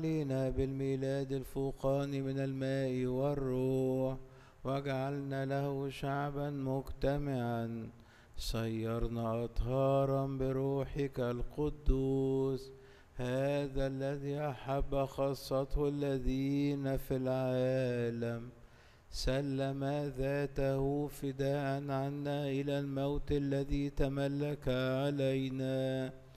علينا بالميلاد الفوقاني من الماء والروح، وجعلنا له شعبا مجتمعا، صيرنا أطهارا بروحك القدوس. هذا الذي أحب خاصته الذين في العالم، سلم ذاته فداء عنا إلى الموت الذي تملك علينا،